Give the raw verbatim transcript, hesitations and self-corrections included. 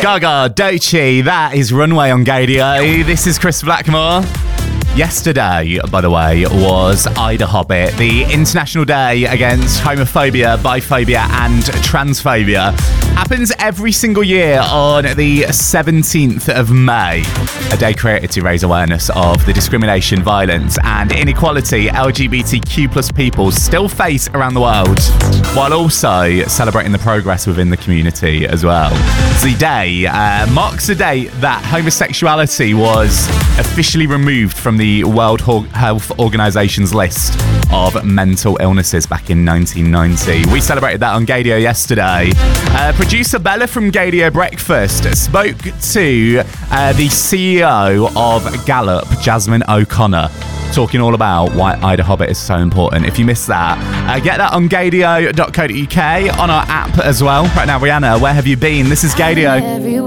Gaga, Doechii, that is Runway on Gaydio. This is Chris Blackmore. Yesterday, by the way, was Ida Hobbit, the International Day Against Homophobia, Biphobia and Transphobia. Happens every single year on the seventeenth of May. A day created to raise awareness of the discrimination, violence and inequality L G B T Q plus people still face around the world, while also celebrating the progress within the community as well. The day uh, marks the date that homosexuality was officially removed from the World Health Organization's list of mental illnesses back in nineteen ninety. We celebrated that on Gaydio yesterday. Uh, producer Bella from Gaydio Breakfast spoke to uh, the C E O of Gallup, Jasmine O'Connor, talking all about why Ida Hobbit is so important. If you missed that, uh, get that on gaydio dot co dot uk, on our app as well. Right now, Rihanna, where have you been? This is Gaydio.